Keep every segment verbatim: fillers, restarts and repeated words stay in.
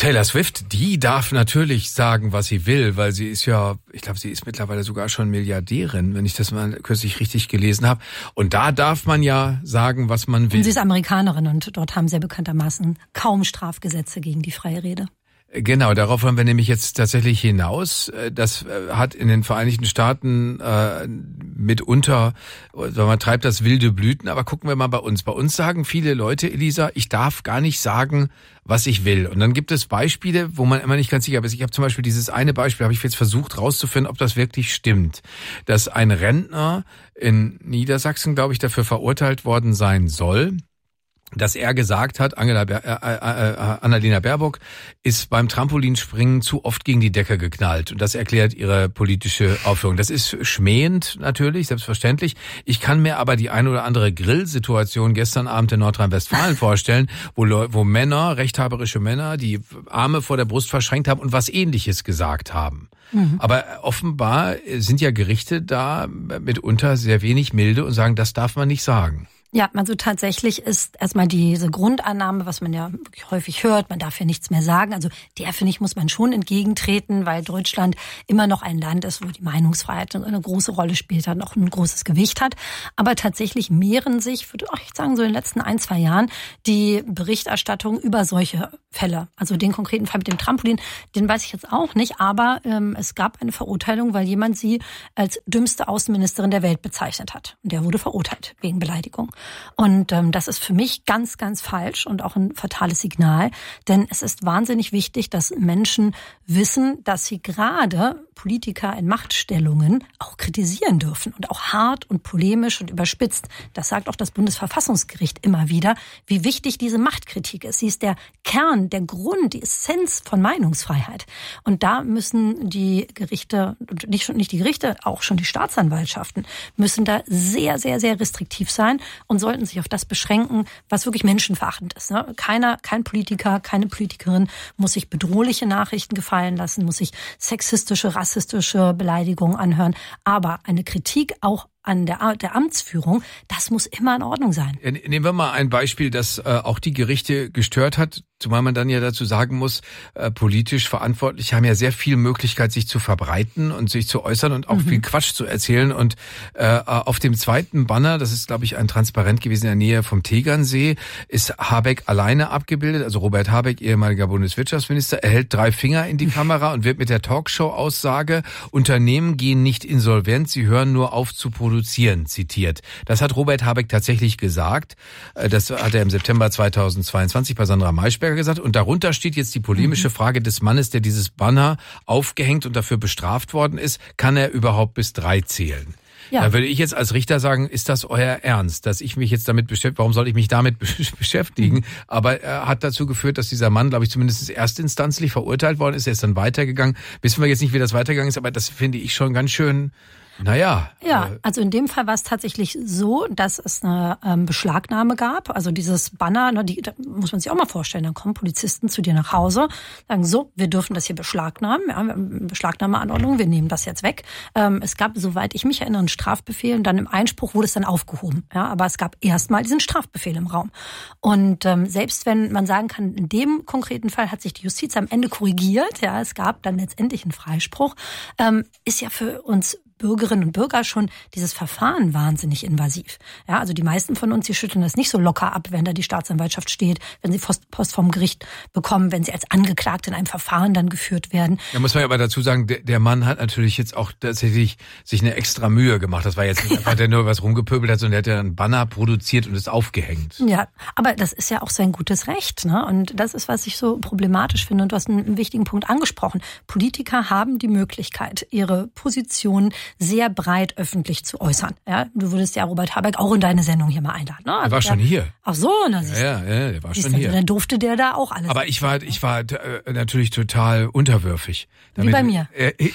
Taylor Swift, die darf natürlich sagen, was sie will, weil sie ist ja, ich glaube, sie ist mittlerweile sogar schon Milliardärin, wenn ich das mal kürzlich richtig gelesen habe. Und da darf man ja sagen, was man will. Und sie ist Amerikanerin und dort haben sie ja bekanntermaßen kaum Strafgesetze gegen die freie Rede. Genau, darauf wollen wir nämlich jetzt tatsächlich hinaus. Das hat in den Vereinigten Staaten äh, mitunter, man treibt das wilde Blüten, aber gucken wir mal bei uns. Bei uns sagen viele Leute, Elisa, ich darf gar nicht sagen, was ich will. Und dann gibt es Beispiele, wo man immer nicht ganz sicher ist. Ich habe zum Beispiel dieses eine Beispiel, habe ich jetzt versucht rauszufinden, ob das wirklich stimmt. Dass ein Rentner in Niedersachsen, glaube ich, dafür verurteilt worden sein soll, dass er gesagt hat, Angela Ber- äh, äh, Annalena Baerbock ist beim Trampolinspringen zu oft gegen die Decke geknallt. Und das erklärt ihre politische Aufführung. Das ist schmähend natürlich, selbstverständlich. Ich kann mir aber die ein oder andere Grillsituation gestern Abend in Nordrhein-Westfalen vorstellen, wo, Leu- wo Männer, rechthaberische Männer, die Arme vor der Brust verschränkt haben und was Ähnliches gesagt haben. Mhm. Aber offenbar sind ja Gerichte da mitunter sehr wenig milde und sagen, das darf man nicht sagen. Ja, also tatsächlich ist erstmal diese Grundannahme, was man ja wirklich häufig hört, man darf ja nichts mehr sagen. Also der, finde ich, muss man schon entgegentreten, weil Deutschland immer noch ein Land ist, wo die Meinungsfreiheit eine große Rolle spielt, hat auch ein großes Gewicht hat. Aber tatsächlich mehren sich, würde ich sagen, so in den letzten ein, zwei Jahren die Berichterstattung über solche Fälle. Also den konkreten Fall mit dem Trampolin, den weiß ich jetzt auch nicht, aber ähm, es gab eine Verurteilung, weil jemand sie als dümmste Außenministerin der Welt bezeichnet hat. Und der wurde verurteilt wegen Beleidigung. Und ähm, das ist für mich ganz, ganz falsch und auch ein fatales Signal, denn es ist wahnsinnig wichtig, dass Menschen wissen, dass sie gerade Politiker in Machtstellungen auch kritisieren dürfen und auch hart und polemisch und überspitzt. Das sagt auch das Bundesverfassungsgericht immer wieder, wie wichtig diese Machtkritik ist. Sie ist der Kern, der Grund, die Essenz von Meinungsfreiheit. Und da müssen die Gerichte, nicht, nicht die Gerichte, auch schon die Staatsanwaltschaften, müssen da sehr, sehr, sehr restriktiv sein und sollten sich auf das beschränken, was wirklich menschenverachtend ist. Keiner, kein Politiker, keine Politikerin muss sich bedrohliche Nachrichten gefallen lassen, muss sich sexistische, rassistische Beleidigungen anhören. Aber eine Kritik auch an der, der Amtsführung, das muss immer in Ordnung sein. Nehmen wir mal ein Beispiel, das äh, auch die Gerichte gestört hat, zumal man dann ja dazu sagen muss, äh, politisch Verantwortliche haben ja sehr viel Möglichkeit, sich zu verbreiten und sich zu äußern und auch mhm. viel Quatsch zu erzählen. Und äh, auf dem zweiten Banner, das ist, glaube ich, ein Transparent gewesen in der Nähe vom Tegernsee, ist Habeck alleine abgebildet. Also Robert Habeck, ehemaliger Bundeswirtschaftsminister, erhält drei Finger in die Kamera und wird mit der Talkshow-Aussage, Unternehmen gehen nicht insolvent, sie hören nur auf zu produzieren, zitiert. Das hat Robert Habeck tatsächlich gesagt. Das hat er im September zweitausendzweiundzwanzig bei Sandra Maischberger gesagt. Und darunter steht jetzt die polemische Frage des Mannes, der dieses Banner aufgehängt und dafür bestraft worden ist. Kann er überhaupt bis drei zählen? Ja. Da würde ich jetzt als Richter sagen, ist das euer Ernst, dass ich mich jetzt damit beschäftige? Warum soll ich mich damit beschäftigen? Aber er hat dazu geführt, dass dieser Mann, glaube ich, zumindest erstinstanzlich verurteilt worden ist. Er ist dann weitergegangen. Wissen wir jetzt nicht, wie das weitergegangen ist, aber das finde ich schon ganz schön. Naja. Ja, also in dem Fall war es tatsächlich so, dass es eine ähm, Beschlagnahme gab. Also dieses Banner, ne, die, da muss man sich auch mal vorstellen, dann kommen Polizisten zu dir nach Hause, sagen so, wir dürfen das hier beschlagnahmen, ja, wir haben Beschlagnahmeanordnung, wir nehmen das jetzt weg. Ähm, es gab, soweit ich mich erinnere, einen Strafbefehl und dann im Einspruch wurde es dann aufgehoben. Ja, aber es gab erstmal diesen Strafbefehl im Raum. Und ähm, selbst wenn man sagen kann, in dem konkreten Fall hat sich die Justiz am Ende korrigiert, ja, es gab dann letztendlich einen Freispruch, ähm, ist ja für uns Bürgerinnen und Bürger schon dieses Verfahren wahnsinnig invasiv. Ja, also die meisten von uns, die schütteln das nicht so locker ab, wenn da die Staatsanwaltschaft steht, wenn sie Post, Post vom Gericht bekommen, wenn sie als Angeklagte in einem Verfahren dann geführt werden. Da muss man aber dazu sagen, der, der Mann hat natürlich jetzt auch tatsächlich sich eine extra Mühe gemacht. Das war jetzt nicht ja. einfach, der nur was rumgepöbelt hat, sondern der hat ja einen Banner produziert und ist aufgehängt. Ja, aber das ist ja auch sein gutes Recht, ne? Und das ist, was ich so problematisch finde. Und du hast einen wichtigen Punkt angesprochen. Politiker haben die Möglichkeit, ihre Position sehr breit öffentlich zu äußern. Ja, du würdest ja Robert Habeck auch in deine Sendung hier mal einladen. Ne? Er war schon hier. Ach so, na siehst ja, ja, ja, der war schon du, hier. Dann durfte der da auch alles. Aber ich war, ich war äh, natürlich total unterwürfig. Damit, Wie bei mir. Äh, äh,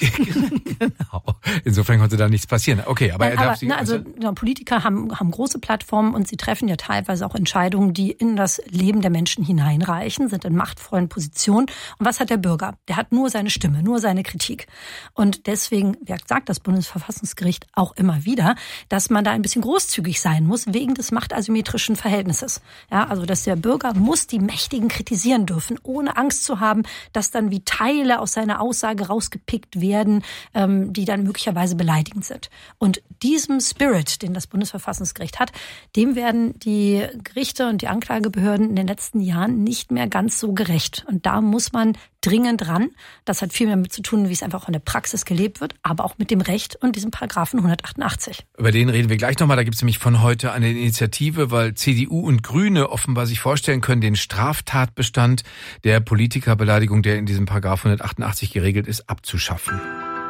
genau. Insofern konnte da nichts passieren. Okay, aber Nein, er darf aber, sich na, also ja, Politiker haben haben große Plattformen und sie treffen ja teilweise auch Entscheidungen, die in das Leben der Menschen hineinreichen, sind in machtvollen Positionen. Und was hat der Bürger? Der hat nur seine Stimme, nur seine Kritik. Und deswegen, wie sagt das Bundesverfassungsgericht, Bundesverfassungsgericht auch immer wieder, dass man da ein bisschen großzügig sein muss wegen des machtasymmetrischen Verhältnisses. Ja, also dass der Bürger muss die Mächtigen kritisieren dürfen, ohne Angst zu haben, dass dann wie Teile aus seiner Aussage rausgepickt werden, ähm, die dann möglicherweise beleidigend sind. Und diesem Spirit, den das Bundesverfassungsgericht hat, dem werden die Gerichte und die Anklagebehörden in den letzten Jahren nicht mehr ganz so gerecht. Und da muss man dringend ran. Das hat viel damit zu tun, wie es einfach auch in der Praxis gelebt wird, aber auch mit dem Recht und diesem Paragraphen hundertachtundachtzig. Über den reden wir gleich nochmal. Da gibt es nämlich von heute eine Initiative, weil C D U und Grüne offenbar sich vorstellen können, den Straftatbestand der Politikerbeleidigung, der in diesem Paragraph hundertachtundachtzig geregelt ist, abzuschaffen.